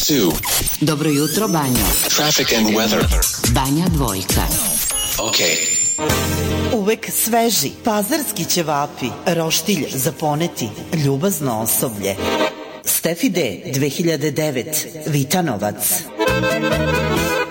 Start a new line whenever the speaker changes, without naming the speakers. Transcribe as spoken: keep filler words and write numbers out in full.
two.
Dobro jutro, Banjo.
Traffic and weather.
Banja dvojka.
Okay.
Uvek sveži, pazarski ćevapi, roštilj za poneti, ljubazno osoblje. Stefi D. dve hiljade devet, Vitanovac.